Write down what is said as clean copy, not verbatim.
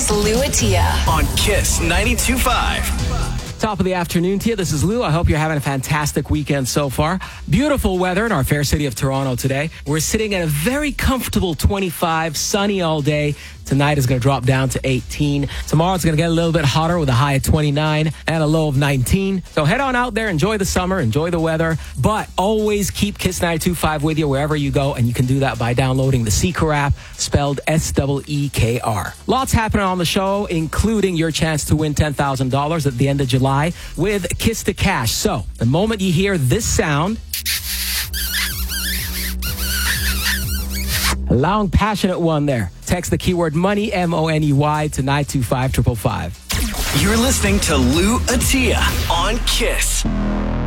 with Lou Atia on Kiss 92.5. Top of the afternoon to you. This is Lou. I hope you're having a fantastic weekend so far. Beautiful weather in our fair city of Toronto today. We're sitting at a very comfortable 25, sunny all day. Tonight is going to drop down to 18. Tomorrow it's going to get a little bit hotter with a high of 29 and a low of 19. So head on out there, enjoy the summer, enjoy the weather, but always keep Kiss 92.5 with you wherever you go, and you can do that by downloading the Seekr app, spelled SEEKR. Lots happening on the show, including your chance to win $10,000 at the end of July with Kiss to Cash. So the moment you hear this sound, a loud, passionate one there. Text the keyword money, MONEY, to 925-555. You're listening to Lou Atia on Kiss.